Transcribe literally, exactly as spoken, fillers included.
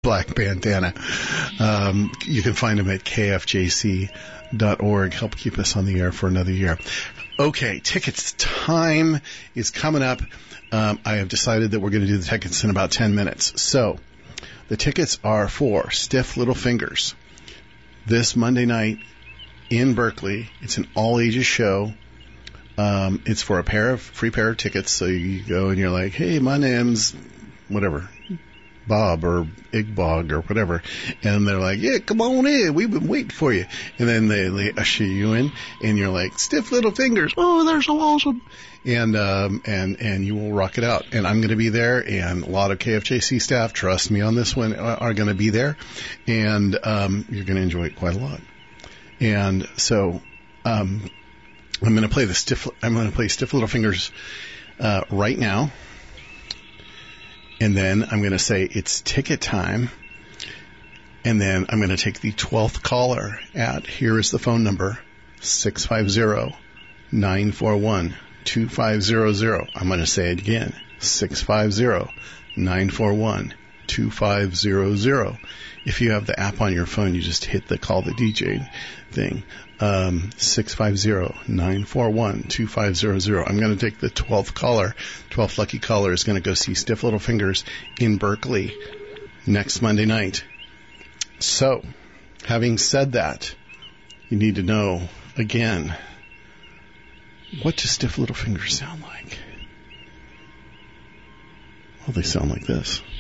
black bandana. Um, you can find him at k f j c dot org. Help keep us on the air for another year. Okay, tickets time is coming up. Um, I have decided that we're going to do the tickets in about ten minutes. So the tickets are for Stiff Little Fingers this Monday night in Berkeley. It's an all-ages show. Um, it's for a pair of free pair of tickets. So you go and you're like, hey, my name's whatever, Bob or Igbog or whatever. And they're like, yeah, come on in. We've been waiting for you. And then they, they usher you in and you're like, Stiff Little Fingers. Oh, they're so awesome. And, um, and, and you will rock it out. And I'm going to be there, and a lot of K F J C staff, trust me on this one, are going to be there. And, um, you're going to enjoy it quite a lot. And so, um, I'm going to play the stiff, I'm going to play Stiff Little Fingers, uh, right now. And then I'm going to say it's ticket time. And then I'm going to take the twelfth caller at, here is the phone number, six five zero, nine four one, two five zero zero. I'm going to say it again, six five zero, nine four one, two five zero zero. If you have the app on your phone, you just hit the call the D J thing. Um, six five zero, nine four one, two five zero zero. I'm going to take the twelfth caller. twelfth lucky caller is going to go see Stiff Little Fingers in Berkeley next Monday night. So, having said that, you need to know, again, what does Stiff Little Fingers sound like? Well, they sound like this.